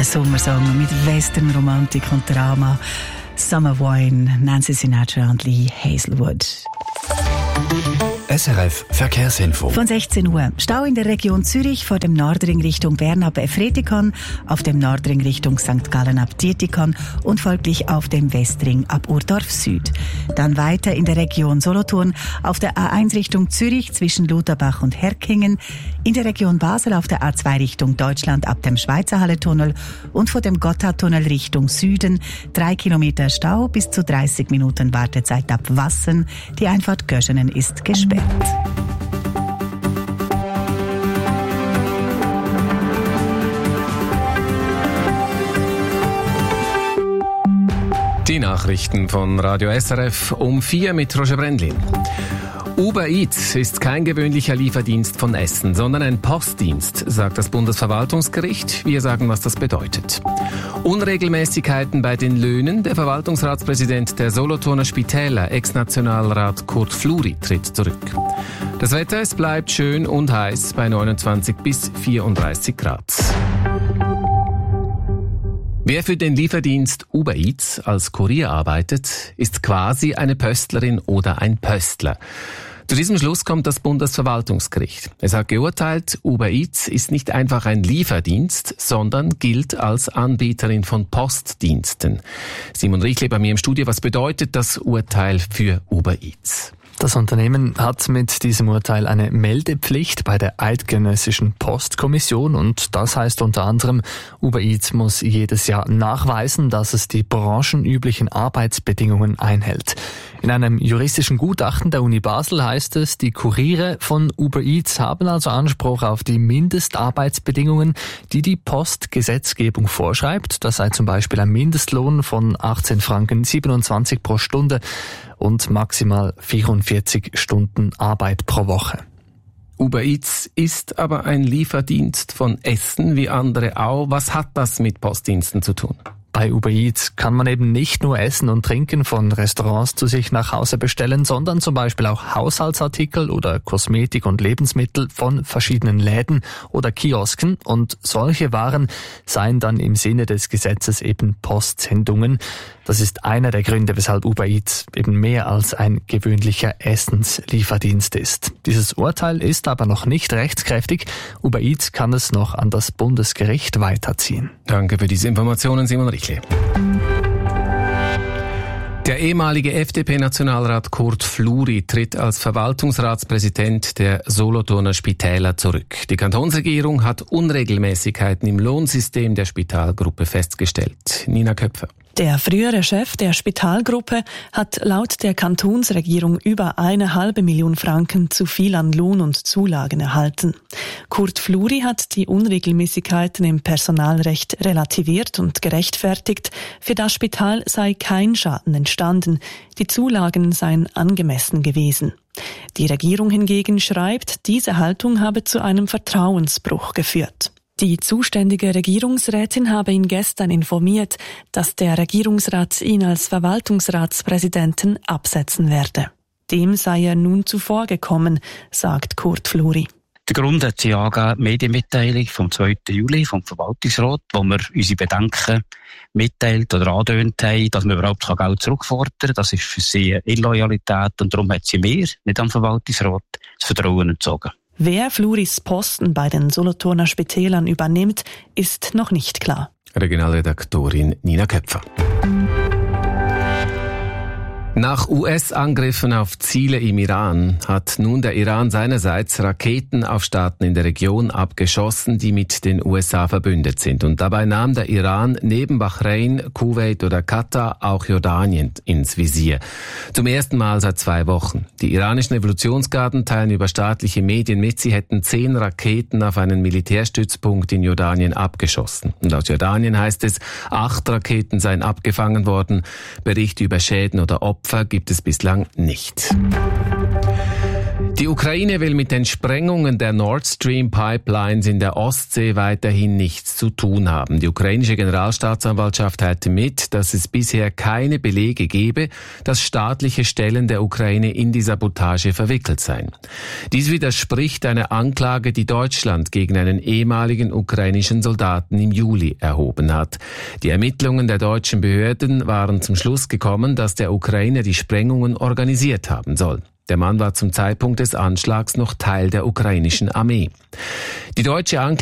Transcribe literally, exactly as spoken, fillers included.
Sommersong mit Western-Romantik und Drama. Summer Wine, Nancy Sinatra und Lee Hazelwood. S R F Verkehrsinfo. Von sechzehn Uhr. Stau in der Region Zürich vor dem Nordring Richtung Bern ab Efretikon, auf dem Nordring Richtung Sankt Gallen ab Dietikon und folglich auf dem Westring ab Urdorf Süd. Dann weiter in der Region Solothurn auf der A eins Richtung Zürich zwischen Lutherbach und Herkingen, in der Region Basel auf der A zwei Richtung Deutschland ab dem Schweizerhalle-Tunnel und vor dem Gotthardtunnel Richtung Süden. Drei Kilometer Stau, bis zu dreißig Minuten Wartezeit ab Wassen. Die Einfahrt Göschenen ist gesperrt. Die Nachrichten von Radio S R F um vier mit Roger Brendlin. Uber Eats ist kein gewöhnlicher Lieferdienst von Essen, sondern ein Postdienst, sagt das Bundesverwaltungsgericht. Wir sagen, was das bedeutet. Unregelmäßigkeiten bei den Löhnen. Der Verwaltungsratspräsident der Solothurner Spitäler, Ex-Nationalrat Kurt Fluri, tritt zurück. Das Wetter, es bleibt schön und heiß bei neunundzwanzig bis vierunddreißig Grad. Wer für den Lieferdienst Uber Eats als Kurier arbeitet, ist quasi eine Pöstlerin oder ein Pöstler. Zu diesem Schluss kommt das Bundesverwaltungsgericht. Es hat geurteilt, Uber Eats ist nicht einfach ein Lieferdienst, sondern gilt als Anbieterin von Postdiensten. Simon Richle bei mir im Studio. Was bedeutet das Urteil für Uber Eats? Das Unternehmen hat mit diesem Urteil eine Meldepflicht bei der Eidgenössischen Postkommission und das heißt unter anderem, Uber Eats muss jedes Jahr nachweisen, dass es die branchenüblichen Arbeitsbedingungen einhält. In einem juristischen Gutachten der Uni Basel heißt es, die Kuriere von Uber Eats haben also Anspruch auf die Mindestarbeitsbedingungen, die die Postgesetzgebung vorschreibt. Das sei zum Beispiel ein Mindestlohn von achtzehn Franken siebenundzwanzig pro Stunde und maximal vierundvierzig Stunden Arbeit pro Woche. Uber Eats ist aber ein Lieferdienst von Essen wie andere auch. Was hat das mit Postdiensten zu tun? Bei Uber Eats kann man eben nicht nur Essen und Trinken von Restaurants zu sich nach Hause bestellen, sondern zum Beispiel auch Haushaltsartikel oder Kosmetik und Lebensmittel von verschiedenen Läden oder Kiosken. Und solche Waren seien dann im Sinne des Gesetzes eben Postsendungen. Das ist einer der Gründe, weshalb Uber Eats eben mehr als ein gewöhnlicher Essenslieferdienst ist. Dieses Urteil ist aber noch nicht rechtskräftig. Uber Eats kann es noch an das Bundesgericht weiterziehen. Danke für diese Informationen, Simon Richle. Der ehemalige F D P-Nationalrat Kurt Fluri tritt als Verwaltungsratspräsident der Solothurner Spitäler zurück. Die Kantonsregierung hat Unregelmäßigkeiten im Lohnsystem der Spitalgruppe festgestellt. Nina Köpfer. Der frühere Chef der Spitalgruppe hat laut der Kantonsregierung über eine halbe Million Franken zu viel an Lohn und Zulagen erhalten. Kurt Fluri hat die Unregelmäßigkeiten im Personalrecht relativiert und gerechtfertigt. Für das Spital sei kein Schaden entstanden. Die Zulagen seien angemessen gewesen. Die Regierung hingegen schreibt, diese Haltung habe zu einem Vertrauensbruch geführt. Die zuständige Regierungsrätin habe ihn gestern informiert, dass der Regierungsrat ihn als Verwaltungsratspräsidenten absetzen werde. Dem sei er nun zuvorgekommen, sagt Kurt Fluri. Der Grund hat sie angegeben, Medienmitteilung vom zweiten Juli vom Verwaltungsrat, wo wir unsere Bedenken mitteilt oder angedeutet haben, dass man überhaupt Geld zurückfordern kann. Das ist für sie eine Illoyalität und darum hat sie mir, nicht am Verwaltungsrat, das Vertrauen entzogen. Wer Fluris Posten bei den Solothurner Spitälern übernimmt, ist noch nicht klar. Regionalredaktorin Nina Köpfer. Nach U S-Angriffen auf Ziele im Iran hat nun der Iran seinerseits Raketen auf Staaten in der Region abgeschossen, die mit den U S A verbündet sind. Und dabei nahm der Iran neben Bahrain, Kuwait oder Katar auch Jordanien ins Visier. Zum ersten Mal seit zwei Wochen. Die iranischen Revolutionsgarden teilen über staatliche Medien mit, sie hätten zehn Raketen auf einen Militärstützpunkt in Jordanien abgeschossen. Und aus Jordanien heißt es, acht Raketen seien abgefangen worden. Berichte über Schäden oder Opfer gibt es bislang nicht. Die Die Ukraine will mit den Sprengungen der Nord Stream Pipelines in der Ostsee weiterhin nichts zu tun haben. Die ukrainische Generalstaatsanwaltschaft teilte mit, dass es bisher keine Belege gebe, dass staatliche Stellen der Ukraine in die Sabotage verwickelt seien. Dies widerspricht einer Anklage, die Deutschland gegen einen ehemaligen ukrainischen Soldaten im Juli erhoben hat. Die Ermittlungen der deutschen Behörden waren zum Schluss gekommen, dass der Ukrainer die Sprengungen organisiert haben soll. Der Mann war zum Zeitpunkt des Anschlags noch Teil der ukrainischen Armee. Die deutsche Anklage